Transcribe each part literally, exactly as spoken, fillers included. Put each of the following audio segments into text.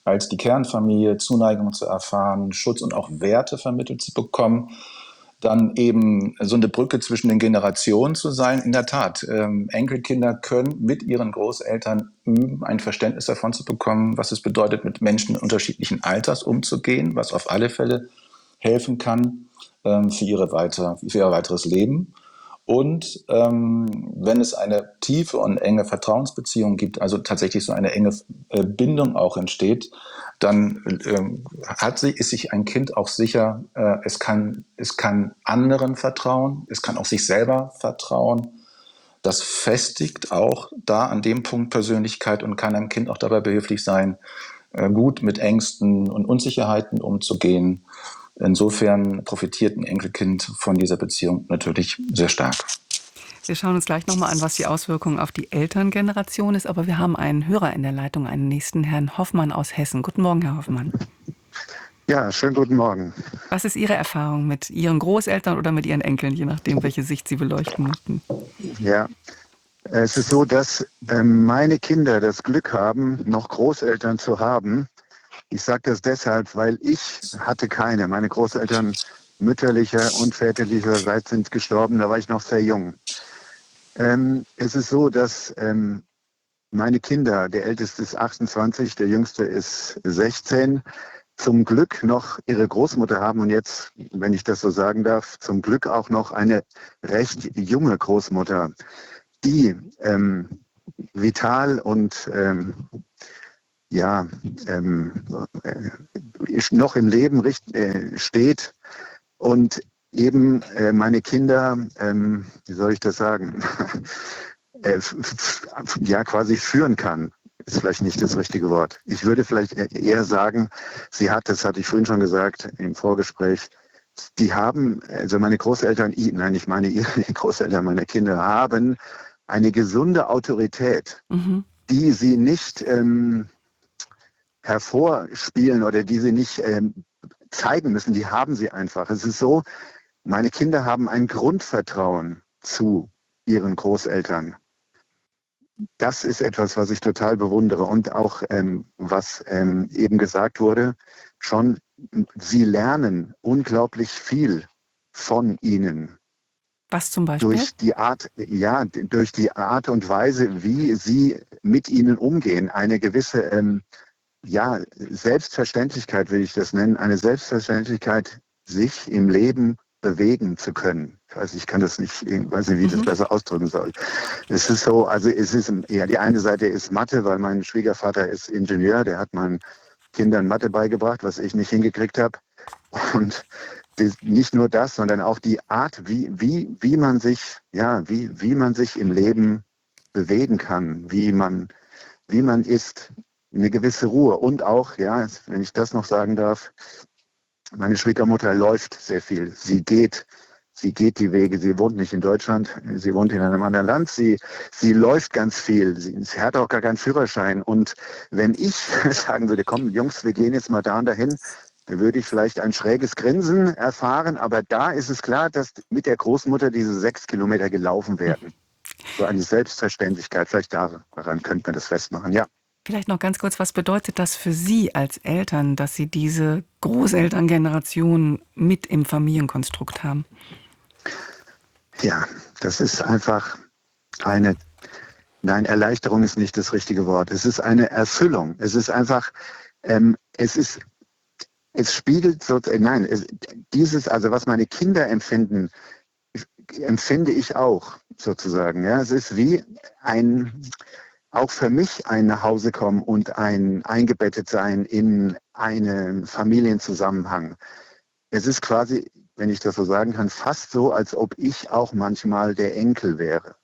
als die Kernfamilie, Zuneigung zu erfahren, Schutz und auch Werte vermittelt zu bekommen, dann eben so eine Brücke zwischen den Generationen zu sein. In der Tat, ähm, Enkelkinder können mit ihren Großeltern üben, ein Verständnis davon zu bekommen, was es bedeutet, mit Menschen unterschiedlichen Alters umzugehen, was auf alle Fälle helfen kann ähm, für, ihre weiter, für ihr weiteres Leben. Und ähm, wenn es eine tiefe und enge Vertrauensbeziehung gibt, also tatsächlich so eine enge äh, Bindung auch entsteht, dann ähm, hat sie, ist sich ein Kind auch sicher, äh, es kann, es kann anderen vertrauen, es kann auch sich selber vertrauen. Das festigt auch da an dem Punkt Persönlichkeit und kann einem Kind auch dabei behilflich sein, äh, gut mit Ängsten und Unsicherheiten umzugehen. Insofern profitiert ein Enkelkind von dieser Beziehung natürlich sehr stark. Wir schauen uns gleich nochmal an, was die Auswirkung auf die Elterngeneration ist. Aber wir haben einen Hörer in der Leitung, einen nächsten, Herrn Hoffmann aus Hessen. Guten Morgen, Herr Hoffmann. Ja, schönen guten Morgen. Was ist Ihre Erfahrung mit Ihren Großeltern oder mit Ihren Enkeln, je nachdem, welche Sicht Sie beleuchten möchten? Ja, es ist so, dass ähm, meine Kinder das Glück haben, noch Großeltern zu haben. Ich sage das deshalb, weil ich hatte keine. Meine Großeltern mütterlicher und väterlicherseits sind gestorben, da war ich noch sehr jung. Ähm, es ist so, dass ähm, meine Kinder, der älteste ist achtundzwanzig, der jüngste ist sechzehn, zum Glück noch ihre Großmutter haben und jetzt, wenn ich das so sagen darf, zum Glück auch noch eine recht junge Großmutter, die ähm, vital und ähm, ja, ähm, äh, noch im Leben richt, äh, steht und eben äh, meine Kinder, ähm, wie soll ich das sagen, äh, ja quasi führen kann. Ist vielleicht nicht das richtige Wort. Ich würde vielleicht eher sagen, sie hat, das hatte ich vorhin schon gesagt im Vorgespräch, die haben, also meine Großeltern, nein, ich meine ihre Großeltern, meine Kinder haben eine gesunde Autorität, mhm. die sie nicht ähm, hervorspielen oder die sie nicht ähm, zeigen müssen, die haben sie einfach. Es ist so, meine Kinder haben ein Grundvertrauen zu ihren Großeltern. Das ist etwas, was ich total bewundere und auch, ähm, was ähm, eben gesagt wurde, schon, sie lernen unglaublich viel von ihnen. Was zum Beispiel? Durch die Art, ja, durch die Art und Weise, wie sie mit ihnen umgehen, eine gewisse, ähm, ja, Selbstverständlichkeit will ich das nennen, eine Selbstverständlichkeit, sich im Leben bewegen zu können. Ich weiß, ich kann das nicht, ich weiß nicht, wie ich das mhm. besser ausdrücken soll. Es ist so, also es ist, ja, die eine Seite ist Mathe, weil mein Schwiegervater ist Ingenieur, der hat meinen Kindern Mathe beigebracht, was ich nicht hingekriegt habe. Und das, nicht nur das, sondern auch die Art, wie, wie, wie man sich, ja, wie, wie man sich im Leben bewegen kann, wie man, wie man ist, eine gewisse Ruhe. Und auch, ja, wenn ich das noch sagen darf, meine Schwiegermutter läuft sehr viel. Sie geht, sie geht die Wege. Sie wohnt nicht in Deutschland, sie wohnt in einem anderen Land. Sie, sie läuft ganz viel. Sie, sie hat auch gar keinen Führerschein. Und wenn ich sagen würde, komm, Jungs, wir gehen jetzt mal da und dahin, dann würde ich vielleicht ein schräges Grinsen erfahren. Aber da ist es klar, dass mit der Großmutter diese sechs Kilometer gelaufen werden. So eine Selbstverständlichkeit. Vielleicht daran könnte man das festmachen, ja. Vielleicht noch ganz kurz, was bedeutet das für Sie als Eltern, dass Sie diese Großelterngeneration mit im Familienkonstrukt haben? Ja, das ist einfach eine, nein, Erleichterung ist nicht das richtige Wort. Es ist eine Erfüllung. Es ist einfach, ähm, es ist, es spiegelt so, nein, es, dieses, also was meine Kinder empfinden, empfinde ich auch sozusagen. Ja, es ist wie ein, auch für mich ein Nachhausekommen und ein eingebettet sein in einen Familienzusammenhang. Es ist quasi, wenn ich das so sagen kann, fast so, als ob ich auch manchmal der Enkel wäre.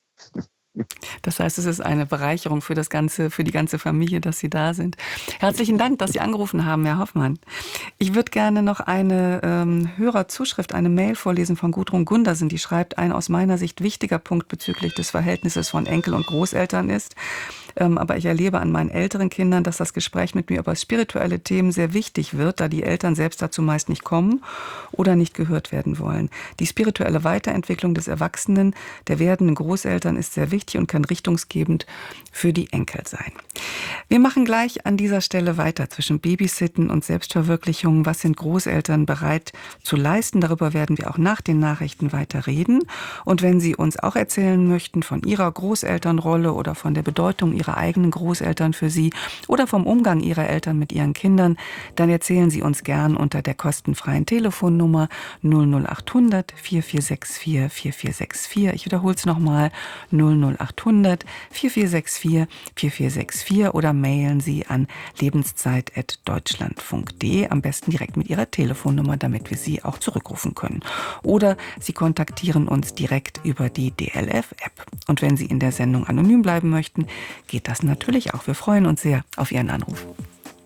Das heißt, es ist eine Bereicherung für das ganze, für die ganze Familie, dass Sie da sind. Herzlichen Dank, dass Sie angerufen haben, Herr Hoffmann. Ich würde gerne noch eine ähm, Hörerzuschrift, eine Mail vorlesen von Gudrun Gundersen, die schreibt, ein aus meiner Sicht wichtiger Punkt bezüglich des Verhältnisses von Enkel und Großeltern ist, Ähm, aber ich erlebe an meinen älteren Kindern, dass das Gespräch mit mir über spirituelle Themen sehr wichtig wird, da die Eltern selbst dazu meist nicht kommen oder nicht gehört werden wollen. Die spirituelle Weiterentwicklung des Erwachsenen, der werdenden Großeltern, ist sehr wichtig und kann richtungsgebend für die Enkel sein. Wir machen gleich an dieser Stelle weiter zwischen Babysitten und Selbstverwirklichung. Was sind Großeltern bereit zu leisten? Darüber werden wir auch nach den Nachrichten weiter reden. Und wenn Sie uns auch erzählen möchten von Ihrer Großelternrolle oder von der Bedeutung Ihrer eigenen Großeltern für Sie oder vom Umgang Ihrer Eltern mit Ihren Kindern, dann erzählen Sie uns gern unter der kostenfreien Telefonnummer null null achthundert vier vier sechs vier vier vier sechs vier. Ich wiederhole es nochmal, null null achthundert vier vier sechs vier vier vier sechs vier oder mailen Sie an lebenszeit at deutschlandfunk punkt de, am besten direkt mit Ihrer Telefonnummer, damit wir Sie auch zurückrufen können. Oder Sie kontaktieren uns direkt über die D L F-App. Und wenn Sie in der Sendung anonym bleiben möchten, geht das natürlich auch. Wir freuen uns sehr auf Ihren Anruf.